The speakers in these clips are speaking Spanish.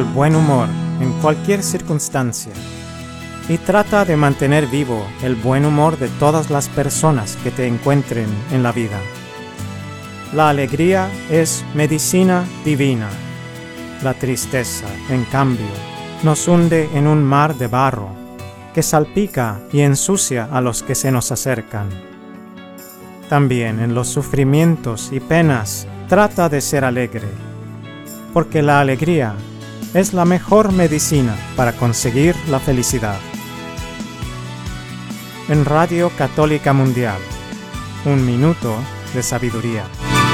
el buen humor en cualquier circunstancia y trata de mantener vivo el buen humor de todas las personas que te encuentren en la vida. La alegría es medicina divina. La tristeza, en cambio, nos hunde en un mar de barro que salpica y ensucia a los que se nos acercan. También en los sufrimientos y penas trata de ser alegre, porque la alegría es la mejor medicina para conseguir la felicidad. En Radio Católica Mundial, 1 minuto de sabiduría.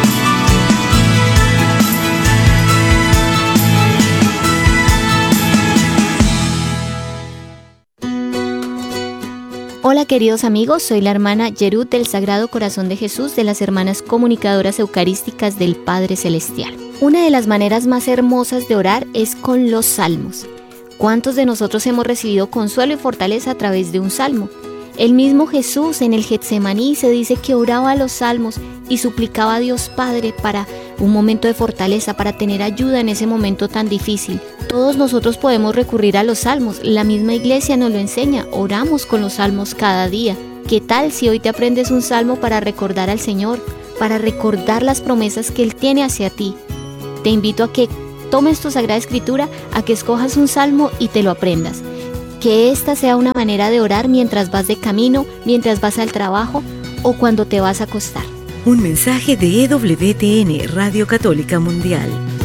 Hola queridos amigos, soy la hermana Yerut del Sagrado Corazón de Jesús de las Hermanas Comunicadoras Eucarísticas del Padre Celestial. Una de las maneras más hermosas de orar es con los salmos. ¿Cuántos de nosotros hemos recibido consuelo y fortaleza a través de un salmo? El mismo Jesús en el Getsemaní se dice que oraba los salmos y suplicaba a Dios Padre para un momento de fortaleza, para tener ayuda en ese momento tan difícil. Todos nosotros podemos recurrir a los salmos, la misma iglesia nos lo enseña, oramos con los salmos cada día. ¿Qué tal si hoy te aprendes un salmo para recordar al Señor, para recordar las promesas que Él tiene hacia ti? Te invito a que tomes tu Sagrada Escritura, a que escojas un salmo y te lo aprendas. Que esta sea una manera de orar mientras vas de camino, mientras vas al trabajo o cuando te vas a acostar. Un mensaje de EWTN, Radio Católica Mundial.